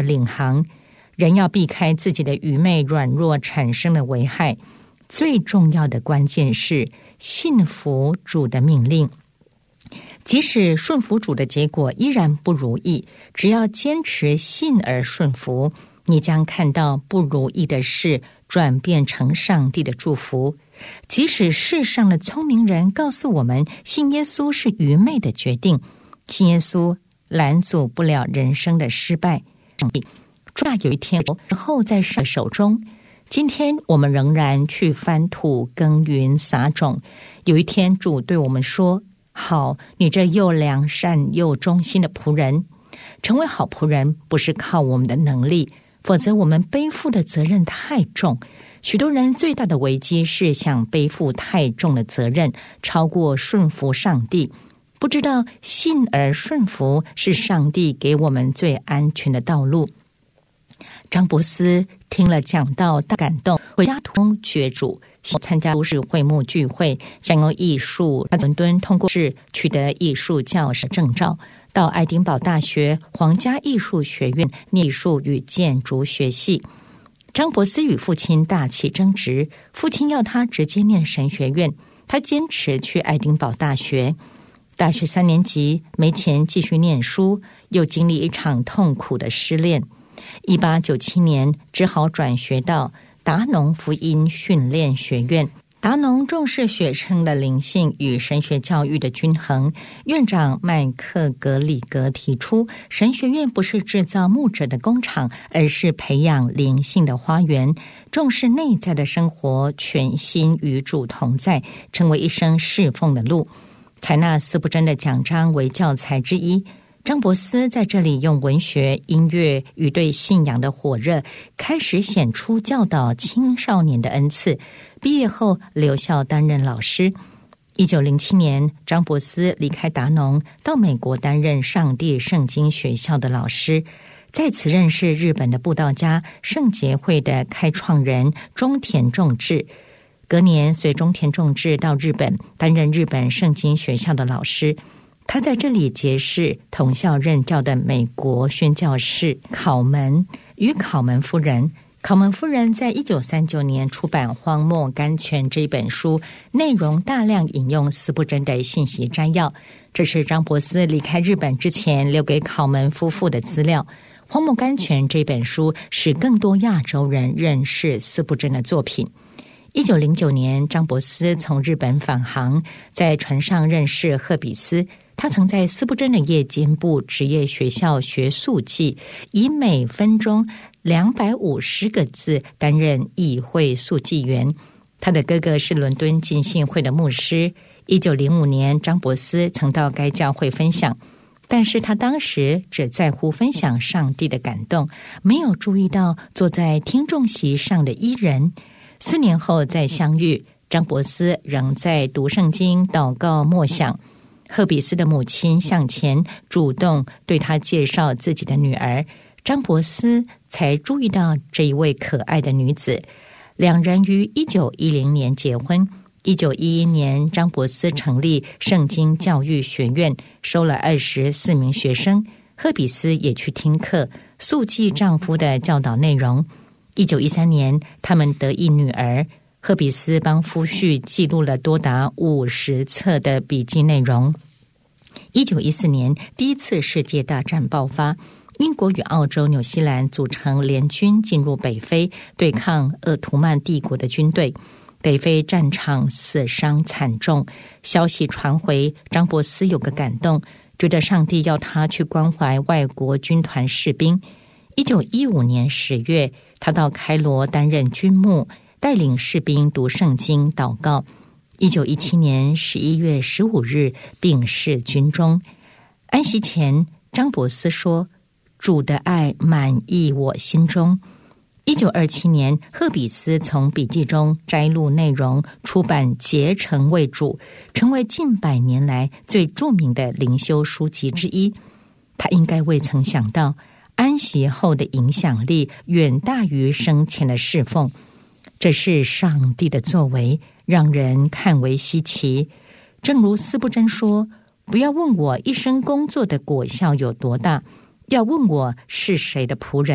领航。人要避开自己的愚昧软弱产生的危害，最重要的关键是信服主的命令。即使顺服主的结果依然不如意，只要坚持信而顺服，你将看到不如意的事转变成上帝的祝福。即使世上的聪明人告诉我们信耶稣是愚昧的决定，信耶稣拦阻不了人生的失败。主有一天后在神的手中，今天我们仍然去翻土耕耘撒种。有一天主对我们说，好，你这又良善又忠心的仆人。成为好仆人不是靠我们的能力，否则我们背负的责任太重。许多人最大的危机是想背负太重的责任，超过顺服上帝，不知道信而顺服是上帝给我们最安全的道路。张伯斯听了讲道大感动，回家通觉主，参加都市会幕聚会，想用艺术在伦敦通过试取得艺术教师证照，到爱丁堡大学皇家艺术学院念艺术与建筑学系。张伯斯与父亲大起争执，父亲要他直接念神学院，他坚持去爱丁堡大学。大学3年级没钱继续念书，又经历一场痛苦的失恋。1897年只好转学到达农福音训练学院。达农重视学生的灵性与神学教育的均衡。院长麦克格里格提出，神学院不是制造牧者的工厂，而是培养灵性的花园，重视内在的生活，全心与主同在，成为一生侍奉的路。采纳司布真的讲章为教材之一。张伯斯在这里用文学、音乐与对信仰的火热，开始显出教导青少年的恩赐。毕业后留校担任老师。1907年，张伯斯离开达农，到美国担任上帝圣经学校的老师，在此认识日本的布道家圣洁会的开创人中田重治。隔年随中田重治到日本，担任日本圣经学校的老师。他在这里结识同校任教的美国宣教士考门与考门夫人。考门夫人在1939年出版《荒漠甘泉》这本书，内容大量引用司布真的信息摘要，这是张伯斯离开日本之前留给考门夫妇的资料。《荒漠甘泉》这本书使更多亚洲人认识司布真的作品。1909年，张伯斯从日本返航，在船上认识赫比斯。他曾在司布真的夜间部职业学校学速记，以每分钟250个字担任议会速记员。他的哥哥是伦敦浸信会的牧师。1905年，张伯斯曾到该教会分享，但是他当时只在乎分享上帝的感动，没有注意到坐在听众席上的伊人。4年后再相遇，张伯斯仍在读圣经、祷告、默想。赫比斯的母亲向前主动对他介绍自己的女儿，张伯斯才注意到这一位可爱的女子。两人于1910年结婚。1911年，张伯斯成立圣经教育学院，收了24名学生。赫比斯也去听课，速记丈夫的教导内容。1913年，他们得一女儿。赫比斯帮夫婿记录了多达50册的笔记内容。1914年，第一次世界大战爆发，英国与澳洲、纽西兰组成联军进入北非，对抗鄂图曼帝国的军队。北非战场死伤惨重，消息传回，张伯斯有个感动，觉得上帝要他去关怀外国军团士兵。1915年10月，他到开罗担任军牧，带领士兵读圣经、祷告。1917年11月15日病逝军中。安息前，张伯斯说：“主的爱满溢我心中。”1927年，赫比斯从笔记中摘录内容，出版《竭诚为主》，成为近100年来最著名的灵修书籍之一。他应该未曾想到，安息后的影响力远大于生前的侍奉。这是上帝的作为，让人看为稀奇。正如司布真说，不要问我一生工作的果效有多大，要问我是谁的仆人。